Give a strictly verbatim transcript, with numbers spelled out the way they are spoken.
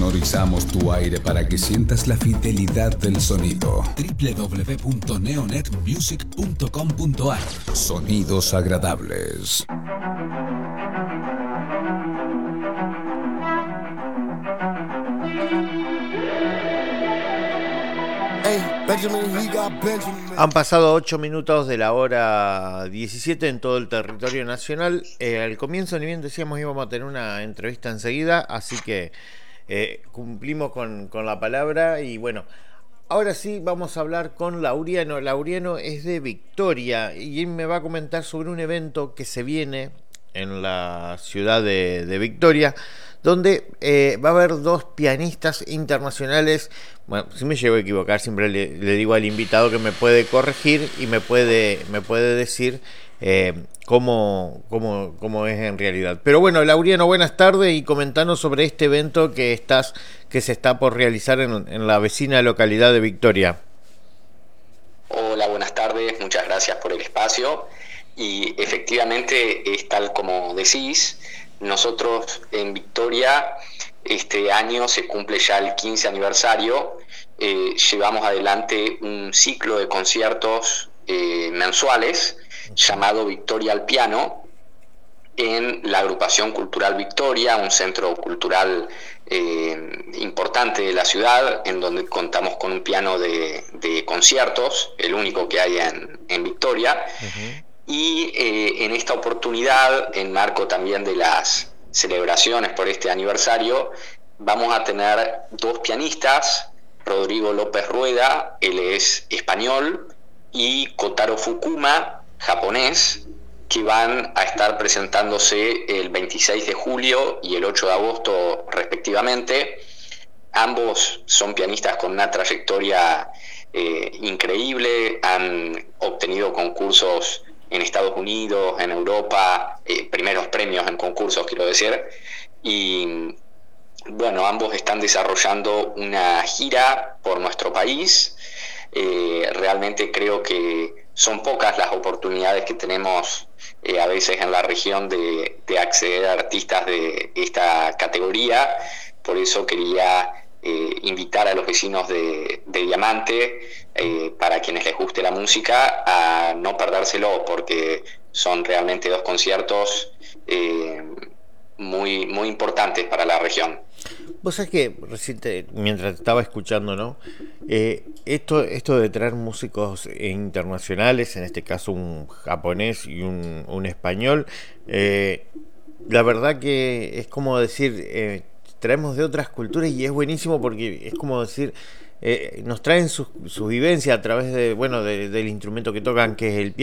Sonorizamos tu aire para que sientas la fidelidad del sonido. doble u doble u doble u punto neonet music punto com punto a r. Sonidos agradables. Han pasado ocho minutos de la hora diecisiete en todo el territorio nacional. Eh, al comienzo, ni bien decíamos, íbamos a tener una entrevista enseguida, así que eh, cumplimos con, con la palabra. Y bueno, ahora sí vamos a hablar con Laureano. Laureano es de Victoria y él me va a comentar sobre un evento que se viene en la ciudad de, de Victoria, donde eh, va a haber dos pianistas internacionales. Bueno, si me llego a equivocar, siempre le, le digo al invitado que me puede corregir y me puede, me puede decir eh, cómo, cómo, cómo es en realidad. Pero bueno, Laureano, buenas tardes y comentanos sobre este evento que estás, que se está por realizar en, en la vecina localidad de Victoria. Hola, buenas tardes, muchas gracias por el espacio. Y efectivamente es tal como decís. Nosotros en Victoria este año se cumple ya el quince aniversario. Eh, llevamos adelante un ciclo de conciertos eh, mensuales llamado Victoria al Piano en la agrupación cultural Victoria, un centro cultural eh, importante de la ciudad, en donde contamos con un piano de, de conciertos, el único que hay en, en Victoria. Uh-huh. Y eh, en esta oportunidad, en marco también de las celebraciones por este aniversario, vamos a tener dos pianistas, Rodrigo López Rueda, él es español, y Kotaro Fukuma, japonés, que van a estar presentándose el veintiséis de julio y el ocho de agosto respectivamente. Ambos son pianistas con una trayectoria eh, increíble, han obtenido concursos en Estados Unidos, en Europa, eh, primeros premios en concursos, quiero decir, y bueno, ambos están desarrollando una gira por nuestro país. Eh, realmente creo que son pocas las oportunidades que tenemos eh, a veces en la región de, de acceder a artistas de esta categoría, por eso quería Eh, invitar a los vecinos de, de Diamante, eh, para quienes les guste la música, a no perdérselo, porque son realmente dos conciertos eh, muy, muy importantes para la región. Vos sabés que reciente, mientras estaba escuchando, ¿no? Eh, esto, esto de traer músicos internacionales, en este caso un japonés y un, un español, eh, la verdad que es como decir... Eh, traemos de otras culturas y es buenísimo porque es como decir, eh, nos traen su, su vivencia a través de, bueno, de, del instrumento que tocan, que es el piano.